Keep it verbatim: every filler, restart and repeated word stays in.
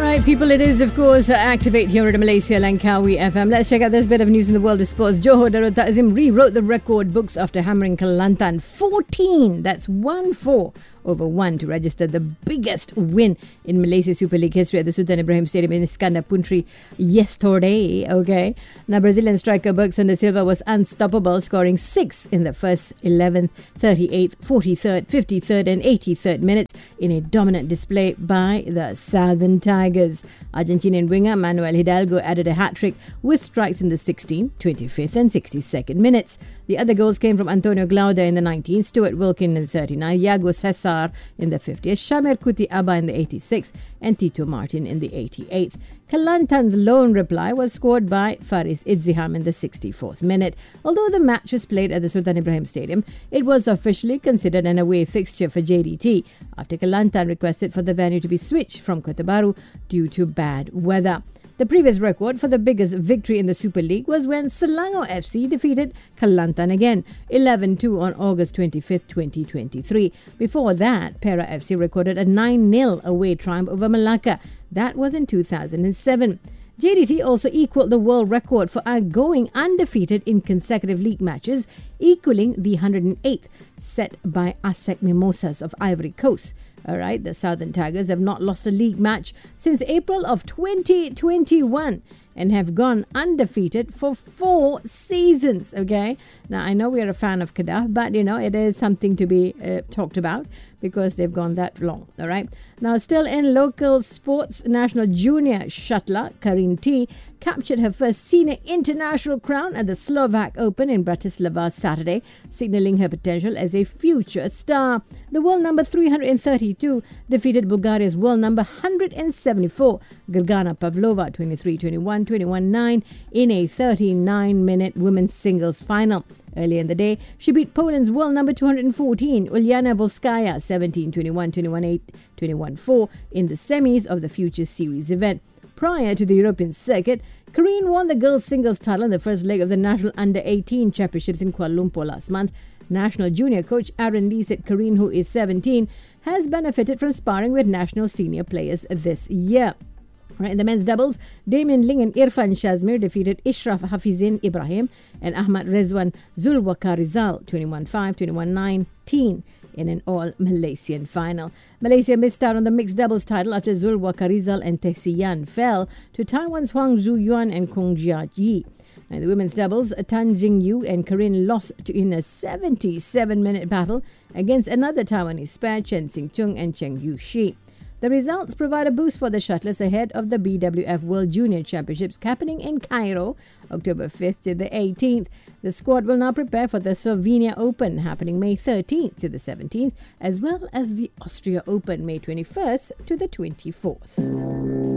right, people, it is, of course, uh, Activate here at Malaysia Langkawi F M. Let's check out this bit of news in the world of sports. Johor Darul Ta'zim rewrote the record books after hammering Kelantan fourteen. That's one four over one to register the biggest win in Malaysia Super League history at the Sultan Ibrahim Stadium in Iskandar Puntri yesterday. Okay. Now, Brazilian striker Bergson da Silva was unstoppable, scoring six in the first eleventh, thirty-eighth, forty-third, fifty-third and eighty-third minutes in a dominant display by the Southern Tigers. Argentinian winger Manuel Hidalgo added a hat-trick with strikes in the sixteenth, twenty-fifth and sixty-second minutes. The other goals came from Antonio Glauda in the nineteenth, Stuart Wilkin in the thirty-ninth, Iago Cesar in the fiftieth, Shamer Kuti Abba in the eighty-sixth and Tito Martin in the eighty-eighth. Kelantan's lone reply was scored by Faris Idziham in the sixty-fourth minute. Although the match was played at the Sultan Ibrahim Stadium, it was officially considered an away fixture for J D T after Kelantan requested for the venue to be switched from Kota Bharu due to bad weather. The previous record for the biggest victory in the Super League was when Selangor F C defeated Kelantan again, eleven two on August twenty-fifth, twenty twenty-three. Before that, Perak F C recorded a nine nil away triumph over Malacca. That was in two thousand seven. J D T also equaled the world record for going undefeated in consecutive league matches, equaling the one hundred eighth set by A S E C Mimosas of Ivory Coast. All right, the Southern Tigers have not lost a league match since April of twenty twenty-one and have gone undefeated for four seasons, okay? Now, I know we're a fan of Kedah, but, you know, it is something to be uh, talked about because they've gone that long, all right? Now, still in local sports, national junior shuttler Karin T captured her first senior international crown at the Slovak Open in Bratislava Saturday, signaling her potential as a future star. The world number three hundred thirty-two defeated Bulgaria's world number one hundred seventy-four, Gergana Pavlova, twenty-three twenty-one, twenty-one nine, in a thirty-nine minute women's singles final. Earlier in the day, she beat Poland's world number two hundred fourteen, Uliana Volskaya, seventeen twenty-one, twenty-one eight, twenty-one four, in the semis of the Futures Series event. Prior to the European circuit, Karin won the girls' singles title in the first leg of the National Under eighteen Championships in Kuala Lumpur last month. National junior coach Aaron Lee said Karin, who is seventeen, has benefited from sparring with national senior players this year. Right, in the men's doubles, Damien Ling and Irfan Shazmir defeated Ishraf Hafizin Ibrahim and Ahmad Rezwan Zulwakarizal, twenty-one five, twenty-one nineteen. in an all-Malaysian final. Malaysia missed out on the mixed doubles title after Zulwakarizal and Tesiyan fell to Taiwan's Huang Zhuyuan and Kong Jia Yi. In the women's doubles, Tan Jingyu and Karin lost to in a seventy-seven minute battle against another Taiwanese pair, Chen Xingchun and Cheng Yu-shi. The results provide a boost for the shuttlers ahead of the B W F World Junior Championships happening in Cairo, October fifth to the eighteenth. The squad will now prepare for the Slovenia Open happening May thirteenth to the seventeenth, as well as the Austria Open May twenty-first to the twenty-fourth.